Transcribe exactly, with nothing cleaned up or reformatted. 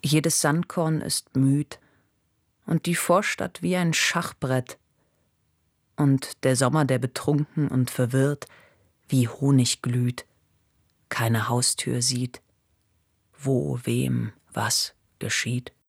Jedes Sandkorn ist müd und die Vorstadt wie ein Schachbrett und der Sommer, der betrunken und verwirrt wie Honig glüht, keine Haustür sieht, wo wem was geschieht.